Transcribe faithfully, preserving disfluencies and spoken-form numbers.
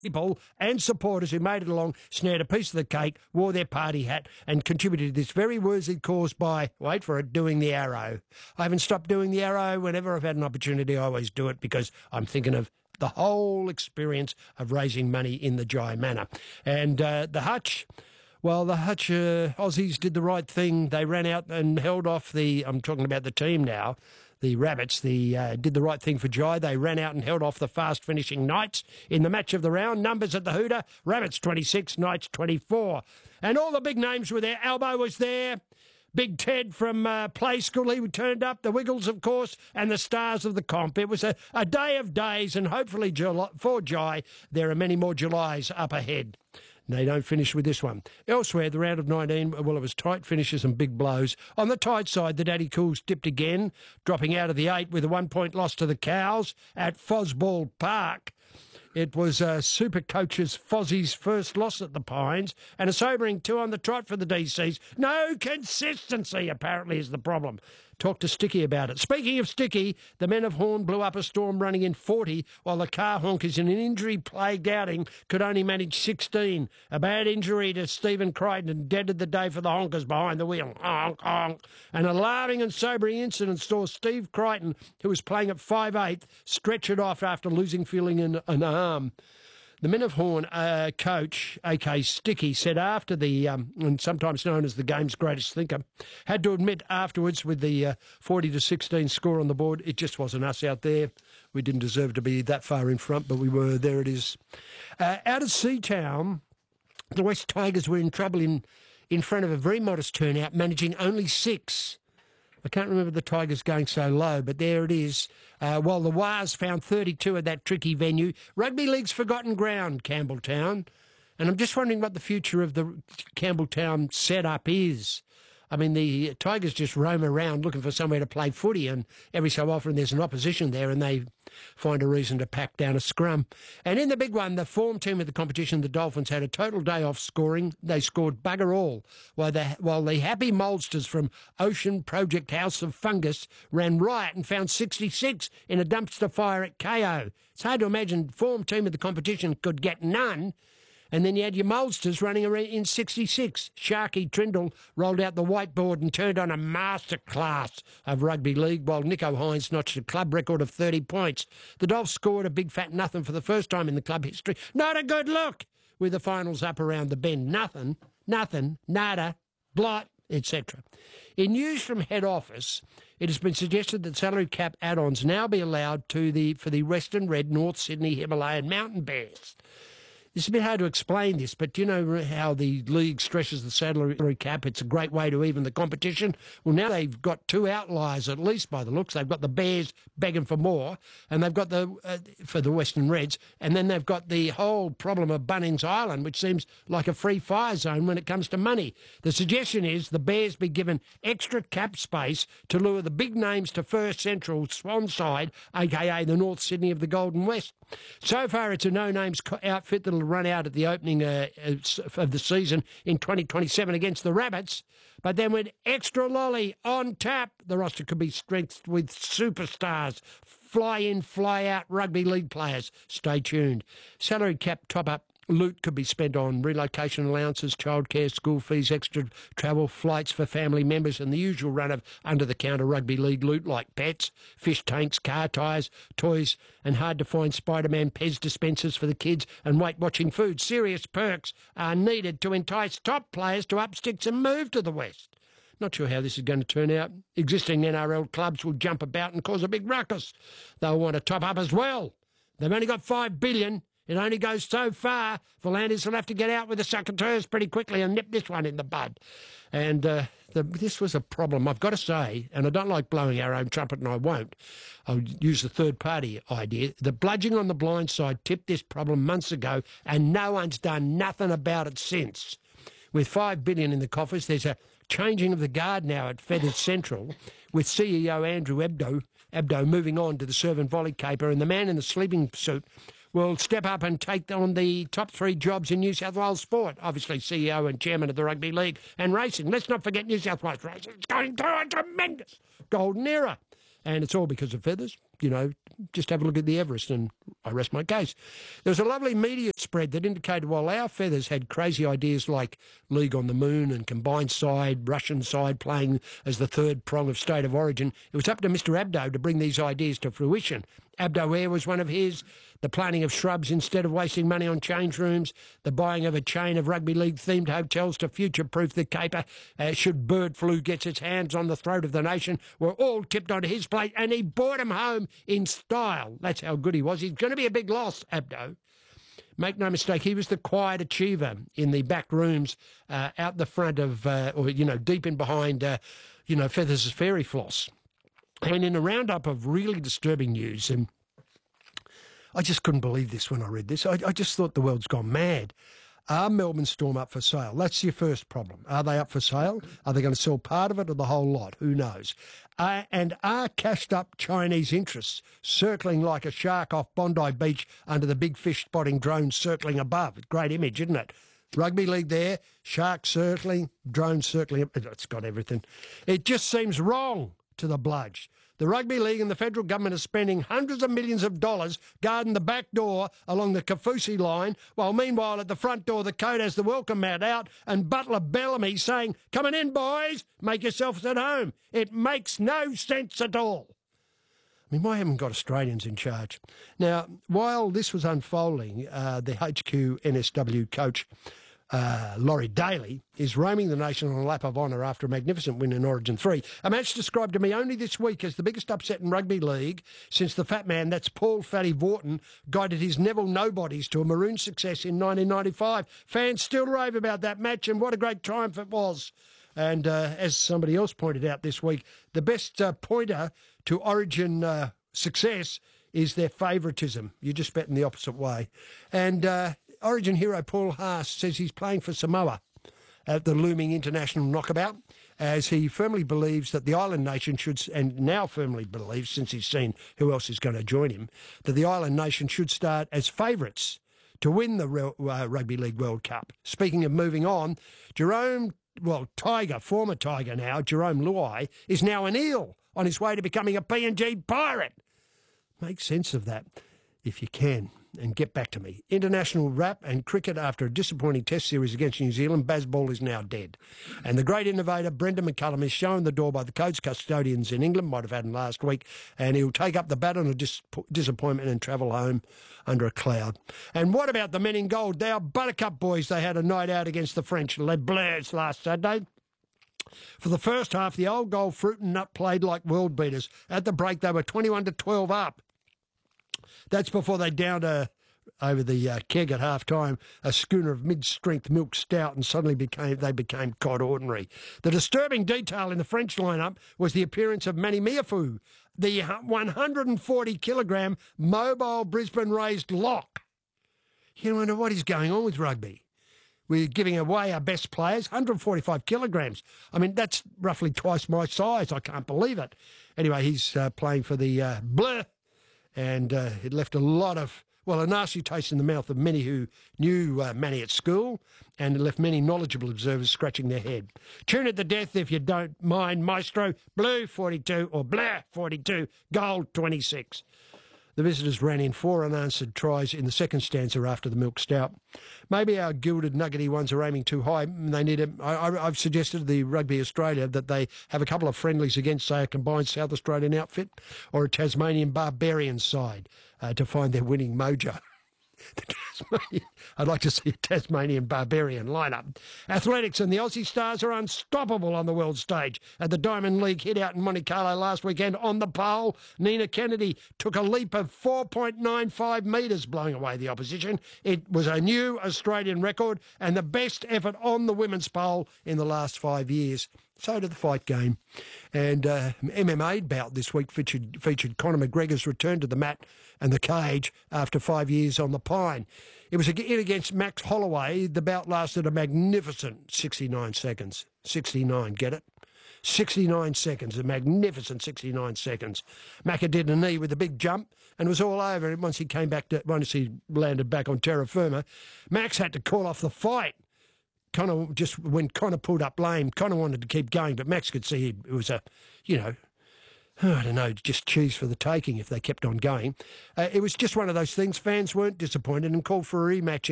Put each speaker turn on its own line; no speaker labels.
people and supporters who made it along snared a piece of the cake, wore their party hat and contributed to this very worthy cause by, wait for it, doing the arrow. I haven't stopped doing the arrow. Whenever I've had an opportunity, I always do it because I'm thinking of the whole experience of raising money in the Jai manner. And uh, the Hutch... Well, the Hutch uh, Aussies did the right thing. They ran out and held off the, I'm talking about the team now, the Rabbits, the uh, did the right thing for Jai. They ran out and held off the fast-finishing Knights in the match of the round. Numbers at the Hooter, Rabbits twenty-six, Knights twenty-four. And all the big names were there. Albo was there. Big Ted from uh, Play School, he turned up. The Wiggles, of course, and the stars of the comp. It was a, a day of days, and hopefully July, for Jai, there are many more Julys up ahead. They don't finish with this one. Elsewhere, the round of nineteen, well, it was tight finishes and big blows. On the tight side, the Daddy Cools dipped again, dropping out of the eight with a one-point loss to the Cows at Fosball Park. It was uh, Super Coaches Fozzie's first loss at the Pines, and a sobering two on the trot for the D Cs. No consistency, apparently, is the problem. Talk to Sticky about it. Speaking of Sticky, the men of Horn blew up a storm running in forty, while the car honkers in an injury-plagued outing could only manage sixteen. A bad injury to Stephen Crichton deaded the day for the honkers behind the wheel. Honk, honk. An alarming and sobering incident saw Steve Crichton, who was playing at five eight, stretch it off after losing feeling in an arm. The Men of Horn uh, coach, A K Sticky, said after the, um, and sometimes known as the game's greatest thinker, had to admit afterwards with the uh, forty to sixteen score on the board, it just wasn't us out there. We didn't deserve to be that far in front, but we were. There it is. Uh, out of Seatown, the West Tigers were in trouble in, in front of a very modest turnout, managing only six. I can't remember the Tigers going so low, but there it is. Uh, while the Wars found thirty-two at that tricky venue. Rugby League's forgotten ground, Campbelltown. And I'm just wondering what the future of the Campbelltown setup is. I mean, the Tigers just roam around looking for somewhere to play footy, and every so often there's an opposition there and they find a reason to pack down a scrum. And in the big one, the form team of the competition, the Dolphins, had a total day off scoring. They scored bugger all, while the, while the happy Moldsters from Ocean Project House of Fungus ran riot and found sixty-six in a dumpster fire at K O. It's hard to imagine form team of the competition could get none. And then you had your Moldsters running around in sixty-six. Sharky Trindle rolled out the whiteboard and turned on a masterclass of rugby league, while Nico Hines notched a club record of thirty points. The Dolphs scored a big fat nothing for the first time in the club history. Not a good look, with the finals up around the bend. Nothing, nothing, nada, blot, et cetera. In news from head office, it has been suggested that salary cap add-ons now be allowed to the for the Western Red North Sydney Himalayan Mountain Bears. It's a bit hard to explain this, but do you know how the league stresses the salary cap? It's a great way to even the competition. Well, now they've got two outliers, at least by the looks. They've got the Bears begging for more, and they've got the, uh, for the Western Reds, and then they've got the whole problem of Bunnings Island, which seems like a free fire zone when it comes to money. The suggestion is the Bears be given extra cap space to lure the big names to First Central Swan side, a k a the North Sydney of the Golden West. So far, it's a no-names outfit that'll run out at the opening uh, of the season in twenty twenty-seven against the Rabbits. But then with extra lolly on tap, the roster could be strengthened with superstars, fly-in, fly-out rugby league players. Stay tuned. Salary cap top-up loot could be spent on relocation allowances, childcare, school fees, extra travel, flights for family members, and the usual run of under-the-counter rugby league loot like pets, fish tanks, car tyres, toys, and hard-to-find Spider-Man Pez dispensers for the kids and weight-watching food. Serious perks are needed to entice top players to up sticks and move to the West. Not sure how this is going to turn out. Existing N R L clubs will jump about and cause a big ruckus. They'll want to top up as well. They've only got five billion dollars. It only goes so far. Volanders will have to get out with the secateurs pretty quickly and nip this one in the bud. And uh, the, this was a problem, I've got to say, and I don't like blowing our own trumpet, and I won't. I'll use the third-party idea. The bludging on the blind side tipped this problem months ago, and no one's done nothing about it since. With five billion dollars in the coffers, there's a changing of the guard now at Feathers Central, with C E O Andrew Abdo, Abdo moving on to the servant volley caper, and the man in the sleeping suit will step up and take on the top three jobs in New South Wales sport. Obviously, C E O and chairman of the Rugby League and racing. Let's not forget New South Wales racing. It's going through a tremendous golden era. and it's all because of feathers. You know, just have a look at the Everest and I rest my case. There was a lovely media spread that indicated while our feathers had crazy ideas like League on the Moon and combined side, Russian side playing as the third prong of state of origin, it was up to Mister Abdo to bring these ideas to fruition. Abdo Air was one of his, the planting of shrubs instead of wasting money on change rooms, the buying of a chain of rugby league-themed hotels to future-proof the caper, uh, should bird flu get its hands on the throat of the nation, were all tipped onto his plate, and he brought them home in style. That's how good he was. He's going to be a big loss, Abdo. Make no mistake, he was the quiet achiever in the back rooms, uh, out the front of, uh, or, you know, deep in behind, uh, you know, Feathers' fairy floss. And in a roundup of really disturbing news, and I just couldn't believe this when I read this. I, I just thought the world's gone mad. Are Melbourne Storm up for sale? That's your first problem. Are they up for sale? Are they going to sell part of it or the whole lot? Who knows? Uh, and are cashed-up Chinese interests circling like a shark off Bondi Beach under the big fish spotting drone circling above? Great image, isn't it? Rugby league there, shark circling, drone circling. It's got everything. It just seems wrong to the bludge. The Rugby League and the federal government are spending hundreds of millions of dollars guarding the back door along the Kafusi line, while meanwhile at the front door the code has the welcome mat out and Butler Bellamy saying, "Coming in, boys, make yourselves at home." It makes no sense at all. I mean, why haven't got Australians in charge? Now, while this was unfolding, uh, the H Q N S W coach, Uh, Laurie Daly, is roaming the nation on a lap of honour after a magnificent win in Origin three. A match described to me only this week as the biggest upset in rugby league since the fat man, that's Paul Fatty Vorton, guided his Neville Nobodies to a maroon success in nineteen ninety-five. Fans still rave about that match and what a great triumph it was. And uh, as somebody else pointed out this week, the best uh, pointer to Origin uh, success is their favouritism. You're just betting the opposite way. And Uh, Origin hero Paul Haas says he's playing for Samoa at the looming international knockabout, as he firmly believes that the island nation should, and now firmly believes, since he's seen who else is going to join him, that the island nation should start as favourites to win the uh, Rugby League World Cup. Speaking of moving on, Jerome, well, Tiger, former Tiger now, Jerome Luai, is now an eel on his way to becoming a P N G pirate. Make sense of that if you can. And get back to me. International rap and cricket after a disappointing test series against New Zealand, Bazball is now dead. And the great innovator Brendan McCullum is shown the door by the coach custodians in England, might have had him last week, and he'll take up the baton of dis- disappointment and travel home under a cloud. And what about the men in gold? Our Buttercup boys, they had a night out against the French Les Bleus last Saturday. For the first half, the old gold Fruit and Nut played like world beaters. At the break, they were twenty-one to twelve up. That's before they downed a, over the uh, keg at half-time, a schooner of mid-strength milk stout, and suddenly became they became cod ordinary. The disturbing detail in the French lineup was the appearance of Manny Miafu, the one hundred forty kilogram mobile Brisbane-raised lock. You wonder what is going on with rugby. We're giving away our best players, one hundred forty-five kilograms. I mean, that's roughly twice my size. I can't believe it. Anyway, he's uh, playing for the uh, Bleu. And uh, it left a lot of, well, a nasty taste in the mouth of many who knew uh, Manny at school, and it left many knowledgeable observers scratching their head. Tune it to death if you don't mind, Maestro. Blue forty-two or Blair forty-two, gold twenty-six. The visitors ran in four unanswered tries in the second stanza after the milk stout. Maybe our gilded nuggety ones are aiming too high. They need a, I, I've suggested to the Rugby Australia that they have a couple of friendlies against, say, a combined South Australian outfit or a Tasmanian Barbarian side uh, to find their winning mojo. The Tasmanian, I'd like to see a Tasmanian Barbarian lineup. Athletics and the Aussie Stars are unstoppable on the world stage. At the Diamond League hit out in Monte Carlo last weekend on the pole, Nina Kennedy took a leap of four point nine five metres, blowing away the opposition. It was a new Australian record and the best effort on the women's pole in the last five years. So did the fight game. And uh, M M A bout this week featured, featured Conor McGregor's return to the mat and the cage after five years on the pine. It was in against Max Holloway. The bout lasted a magnificent sixty-nine seconds. sixty-nine, get it? sixty-nine seconds, a magnificent sixty-nine seconds. Macca did a knee with a big jump and it was all over. Once he came back, to, once he landed back on terra firma, Max had to call off the fight. Conor just, when Conor pulled up lame, Conor wanted to keep going, but Max could see it was a, you know, oh, I don't know, just cheese for the taking if they kept on going. Uh, it was just one of those things. Fans weren't disappointed and called for a rematch